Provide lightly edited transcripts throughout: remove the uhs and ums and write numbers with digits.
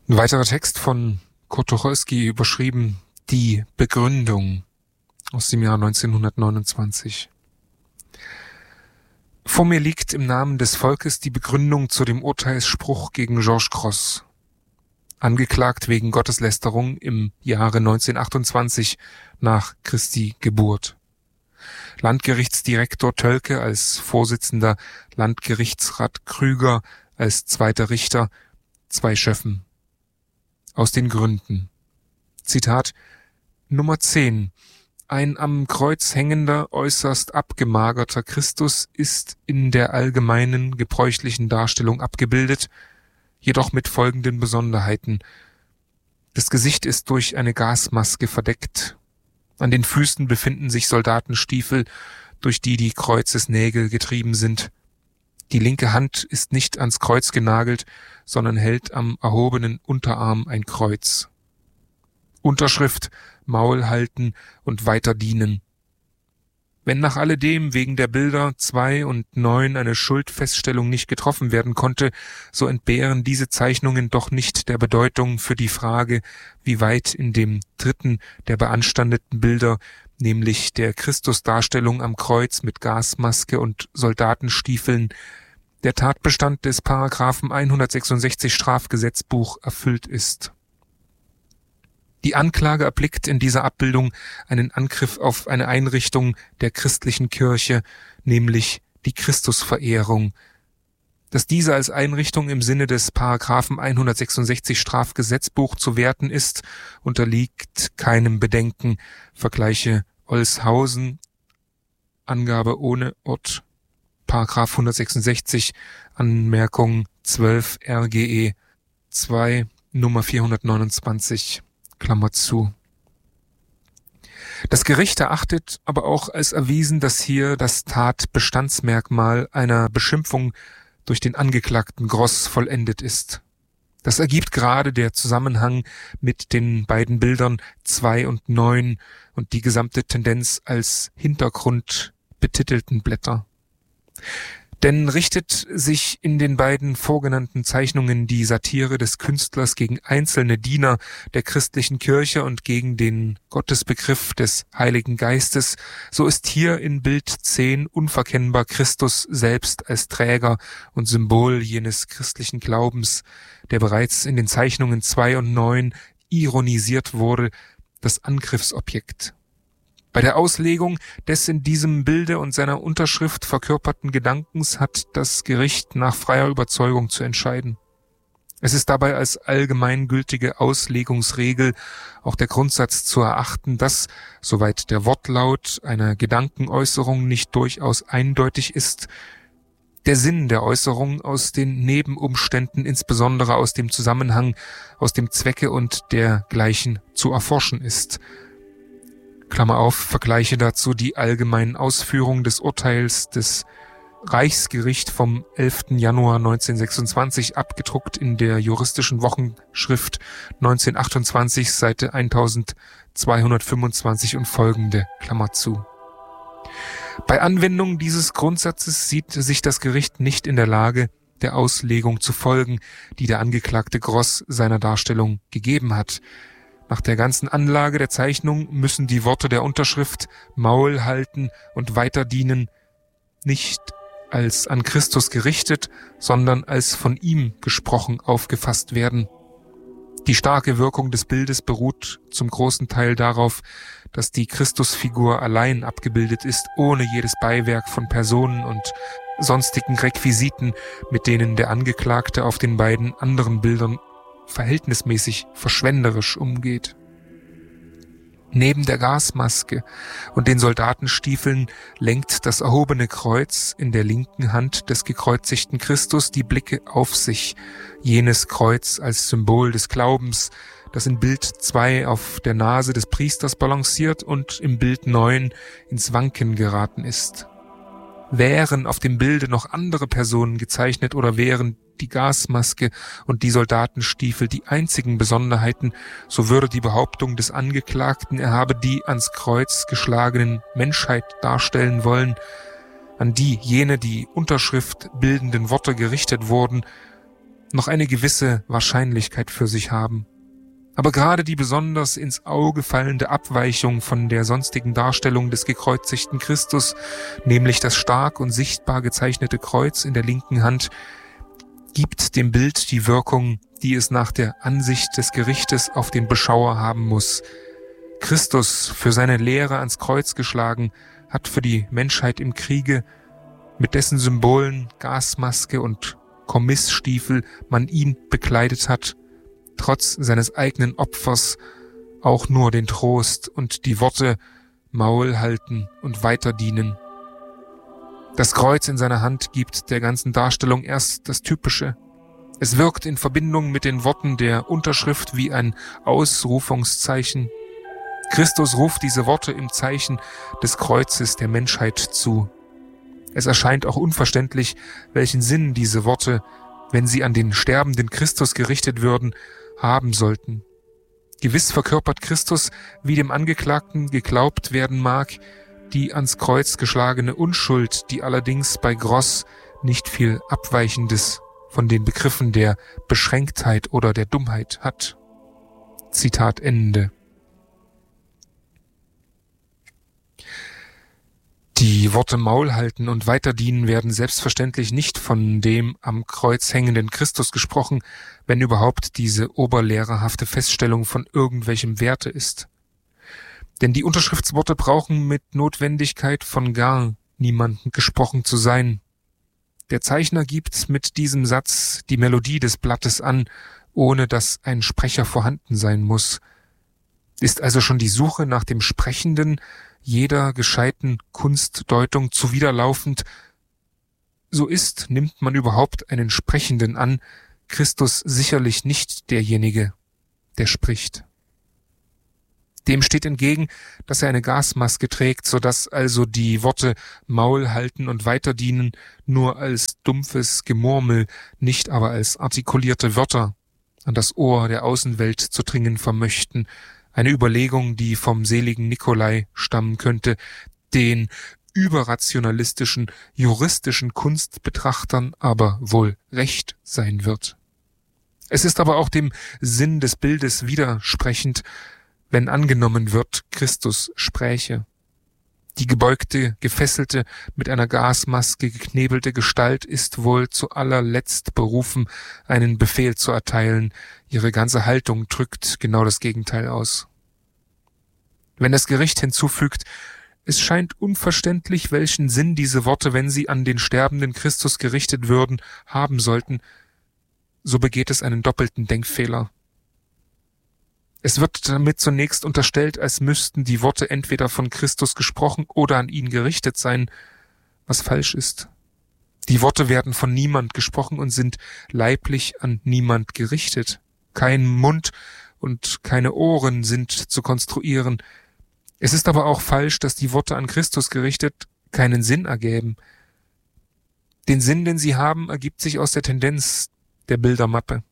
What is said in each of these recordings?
Ein weiterer Text von Kurt Tucholsky, überschrieben Die Begründung, aus dem Jahr 1929. Vor mir liegt im Namen des Volkes die Begründung zu dem Urteilsspruch gegen Georges Grosz, angeklagt wegen Gotteslästerung im Jahre 1928 nach Christi Geburt. Landgerichtsdirektor Tölke als Vorsitzender, Landgerichtsrat Krüger als zweiter Richter, 2 Schöffen. Aus den Gründen. Zitat Nummer 10. Ein am Kreuz hängender, äußerst abgemagerter Christus ist in der allgemeinen, gebräuchlichen Darstellung abgebildet, jedoch mit folgenden Besonderheiten. Das Gesicht ist durch eine Gasmaske verdeckt. An den Füßen befinden sich Soldatenstiefel, durch die Kreuzesnägel getrieben sind. Die linke Hand ist nicht ans Kreuz genagelt, sondern hält am erhobenen Unterarm ein Kreuz. Unterschrift: Maul halten und weiter dienen. Wenn nach alledem wegen der Bilder 2 und 9 eine Schuldfeststellung nicht getroffen werden konnte, so entbehren diese Zeichnungen doch nicht der Bedeutung für die Frage, wie weit in dem dritten der beanstandeten Bilder, nämlich der Christusdarstellung am Kreuz mit Gasmaske und Soldatenstiefeln, der Tatbestand des Paragraphen 166 Strafgesetzbuch erfüllt ist. Die Anklage erblickt in dieser Abbildung einen Angriff auf eine Einrichtung der christlichen Kirche, nämlich die Christusverehrung. Dass diese als Einrichtung im Sinne des Paragraphen 166 Strafgesetzbuch zu werten ist, unterliegt keinem Bedenken. Vergleiche Olshausen, Angabe ohne Ort, Paragraph 166, Anmerkung 12 RGE 2, Nummer 429. Klammer zu. Das Gericht erachtet aber auch als erwiesen, dass hier das Tatbestandsmerkmal einer Beschimpfung durch den Angeklagten Grosz vollendet ist. Das ergibt gerade der Zusammenhang mit den beiden Bildern 2 und 9 und die gesamte Tendenz als Hintergrund betitelten Blätter. Denn richtet sich in den beiden vorgenannten Zeichnungen die Satire des Künstlers gegen einzelne Diener der christlichen Kirche und gegen den Gottesbegriff des Heiligen Geistes, so ist hier in Bild 10 unverkennbar Christus selbst als Träger und Symbol jenes christlichen Glaubens, der bereits in den Zeichnungen 2 und 9 ironisiert wurde, das Angriffsobjekt. Bei der Auslegung des in diesem Bilde und seiner Unterschrift verkörperten Gedankens hat das Gericht nach freier Überzeugung zu entscheiden. Es ist dabei als allgemeingültige Auslegungsregel auch der Grundsatz zu erachten, dass, soweit der Wortlaut einer Gedankenäußerung nicht durchaus eindeutig ist, der Sinn der Äußerung aus den Nebenumständen, insbesondere aus dem Zusammenhang, aus dem Zwecke und dergleichen zu erforschen ist. Klammer auf, vergleiche dazu die allgemeinen Ausführungen des Urteils des Reichsgericht vom 11. Januar 1926, abgedruckt in der Juristischen Wochenschrift 1928, Seite 1225 und folgende, Klammer zu. Bei Anwendung dieses Grundsatzes sieht sich das Gericht nicht in der Lage, der Auslegung zu folgen, die der Angeklagte Grosz seiner Darstellung gegeben hat. Nach der ganzen Anlage der Zeichnung müssen die Worte der Unterschrift Maul halten und weiter dienen nicht als an Christus gerichtet, sondern als von ihm gesprochen aufgefasst werden. Die starke Wirkung des Bildes beruht zum großen Teil darauf, dass die Christusfigur allein abgebildet ist, ohne jedes Beiwerk von Personen und sonstigen Requisiten, mit denen der Angeklagte auf den beiden anderen Bildern verhältnismäßig verschwenderisch umgeht. Neben der Gasmaske und den Soldatenstiefeln lenkt das erhobene Kreuz in der linken Hand des gekreuzigten Christus die Blicke auf sich, jenes Kreuz als Symbol des Glaubens, das in Bild 2 auf der Nase des Priesters balanciert und im Bild 9 ins Wanken geraten ist. Wären auf dem Bilde noch andere Personen gezeichnet oder wären die Gasmaske und die Soldatenstiefel die einzigen Besonderheiten, so würde die Behauptung des Angeklagten, er habe die ans Kreuz geschlagenen Menschheit darstellen wollen, an die jene die Unterschrift bildenden Worte gerichtet wurden, noch eine gewisse Wahrscheinlichkeit für sich haben. Aber gerade die besonders ins Auge fallende Abweichung von der sonstigen Darstellung des gekreuzigten Christus, nämlich das stark und sichtbar gezeichnete Kreuz in der linken Hand, gibt dem Bild die Wirkung, die es nach der Ansicht des Gerichtes auf den Beschauer haben muss. Christus, für seine Lehre ans Kreuz geschlagen, hat für die Menschheit im Kriege, mit dessen Symbolen, Gasmaske und Kommissstiefel man ihn bekleidet hat, trotz seines eigenen Opfers auch nur den Trost und die Worte Maul halten und weiterdienen. Das Kreuz in seiner Hand gibt der ganzen Darstellung erst das Typische. Es wirkt in Verbindung mit den Worten der Unterschrift wie ein Ausrufungszeichen. Christus ruft diese Worte im Zeichen des Kreuzes der Menschheit zu. Es erscheint auch unverständlich, welchen Sinn diese Worte, wenn sie an den sterbenden Christus gerichtet würden, haben sollten. Gewiss verkörpert Christus, wie dem Angeklagten geglaubt werden mag, die ans Kreuz geschlagene Unschuld, die allerdings bei Gross nicht viel Abweichendes von den Begriffen der Beschränktheit oder der Dummheit hat. Zitat Ende. Die Worte Maul halten und weiterdienen werden selbstverständlich nicht von dem am Kreuz hängenden Christus gesprochen, wenn überhaupt diese oberlehrerhafte Feststellung von irgendwelchem Werte ist. Denn die Unterschriftsworte brauchen mit Notwendigkeit von gar niemandem gesprochen zu sein. Der Zeichner gibt mit diesem Satz die Melodie des Blattes an, ohne dass ein Sprecher vorhanden sein muss. Ist also schon die Suche nach dem Sprechenden jeder gescheiten Kunstdeutung zuwiderlaufend, so nimmt man überhaupt einen Sprechenden an, Christus sicherlich nicht derjenige, der spricht. Dem steht entgegen, dass er eine Gasmaske trägt, so dass also die Worte Maul halten und weiterdienen nur als dumpfes Gemurmel, nicht aber als artikulierte Wörter an das Ohr der Außenwelt zu dringen vermöchten, eine Überlegung, die vom seligen Nikolai stammen könnte, den überrationalistischen, juristischen Kunstbetrachtern aber wohl recht sein wird. Es ist aber auch dem Sinn des Bildes widersprechend, wenn angenommen wird, Christus spräche. Die gebeugte, gefesselte, mit einer Gasmaske geknebelte Gestalt ist wohl zu allerletzt berufen, einen Befehl zu erteilen. Ihre ganze Haltung drückt genau das Gegenteil aus. Wenn das Gericht hinzufügt, es scheint unverständlich, welchen Sinn diese Worte, wenn sie an den sterbenden Christus gerichtet würden, haben sollten, so begeht es einen doppelten Denkfehler. Es wird damit zunächst unterstellt, als müssten die Worte entweder von Christus gesprochen oder an ihn gerichtet sein, was falsch ist. Die Worte werden von niemand gesprochen und sind leiblich an niemand gerichtet. Kein Mund und keine Ohren sind zu konstruieren. Es ist aber auch falsch, dass die Worte an Christus gerichtet keinen Sinn ergäben. Den Sinn, den sie haben, ergibt sich aus der Tendenz der Bildermappe.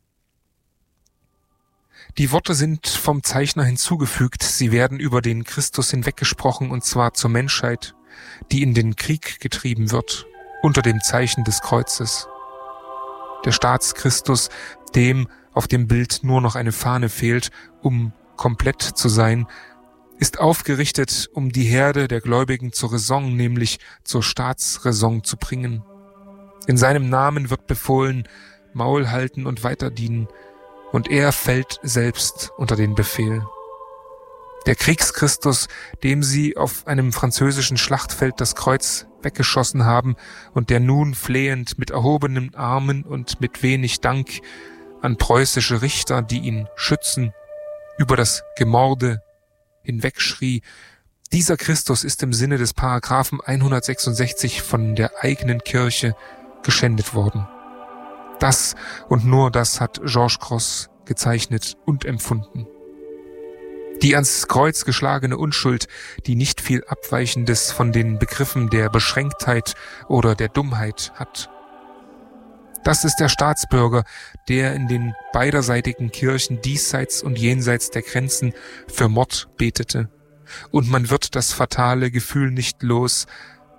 Die Worte sind vom Zeichner hinzugefügt, sie werden über den Christus hinweggesprochen, und zwar zur Menschheit, die in den Krieg getrieben wird, unter dem Zeichen des Kreuzes. Der Staatschristus, dem auf dem Bild nur noch eine Fahne fehlt, um komplett zu sein, ist aufgerichtet, um die Herde der Gläubigen zur Raison, nämlich zur Staatsraison zu bringen. In seinem Namen wird befohlen, Maul halten und weiterdienen, und er fällt selbst unter den Befehl. Der Kriegschristus, dem sie auf einem französischen Schlachtfeld das Kreuz weggeschossen haben und der nun flehend mit erhobenen Armen und mit wenig Dank an preußische Richter, die ihn schützen, über das Gemorde hinwegschrie, dieser Christus ist im Sinne des Paragraphen 166 von der eigenen Kirche geschändet worden. Das und nur das hat Georges Gross gezeichnet und empfunden. Die ans Kreuz geschlagene Unschuld, die nicht viel Abweichendes von den Begriffen der Beschränktheit oder der Dummheit hat. Das ist der Staatsbürger, der in den beiderseitigen Kirchen diesseits und jenseits der Grenzen für Mord betete. Und man wird das fatale Gefühl nicht los,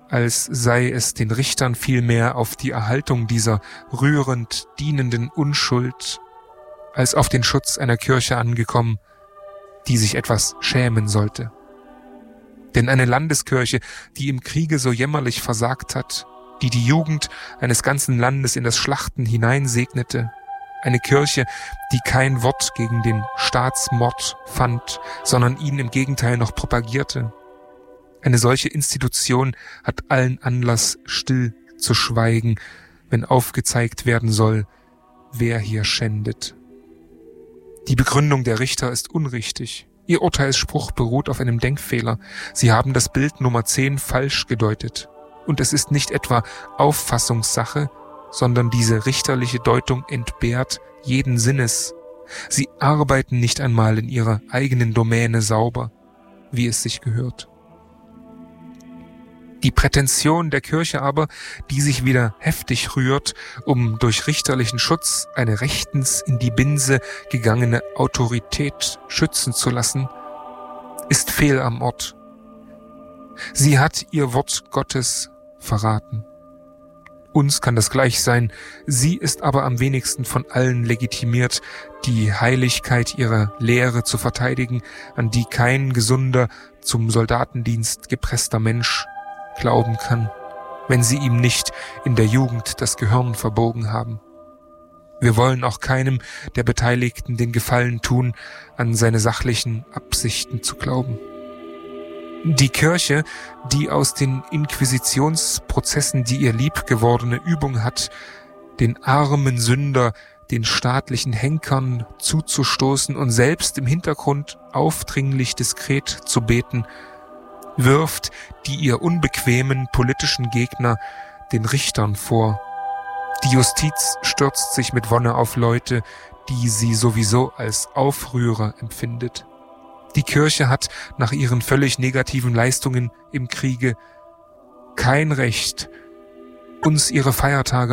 als sei es den Richtern vielmehr auf die Erhaltung dieser rührend dienenden Unschuld als auf den Schutz einer Kirche angekommen, die sich etwas schämen sollte. Denn eine Landeskirche, die im Kriege so jämmerlich versagt hat, die die Jugend eines ganzen Landes in das Schlachten hineinsegnete, eine Kirche, die kein Wort gegen den Staatsmord fand, sondern ihn im Gegenteil noch propagierte. Eine solche Institution hat allen Anlass, still zu schweigen, wenn aufgezeigt werden soll, wer hier schändet. Die Begründung der Richter ist unrichtig. Ihr Urteilsspruch beruht auf einem Denkfehler. Sie haben das Bild Nummer 10 falsch gedeutet. Und es ist nicht etwa Auffassungssache, sondern diese richterliche Deutung entbehrt jeden Sinnes. Sie arbeiten nicht einmal in ihrer eigenen Domäne sauber, wie es sich gehört. Die Prätension der Kirche aber, die sich wieder heftig rührt, um durch richterlichen Schutz eine rechtens in die Binse gegangene Autorität schützen zu lassen, ist fehl am Ort. Sie hat ihr Wort Gottes verraten. Uns kann das gleich sein, sie ist aber am wenigsten von allen legitimiert, die Heiligkeit ihrer Lehre zu verteidigen, an die kein gesunder, zum Soldatendienst gepresster Mensch glauben kann, wenn sie ihm nicht in der Jugend das Gehirn verbogen haben. Wir wollen auch keinem der Beteiligten den Gefallen tun, an seine sachlichen Absichten zu glauben. Die Kirche, die aus den Inquisitionsprozessen die ihr liebgewordene Übung hat, den armen Sünder, den staatlichen Henkern zuzustoßen und selbst im Hintergrund aufdringlich diskret zu beten, wirft die ihr unbequemen politischen Gegner den Richtern vor. Die Justiz stürzt sich mit Wonne auf Leute, die sie sowieso als Aufrührer empfindet. Die Kirche hat nach ihren völlig negativen Leistungen im Kriege kein Recht, uns ihre Feiertage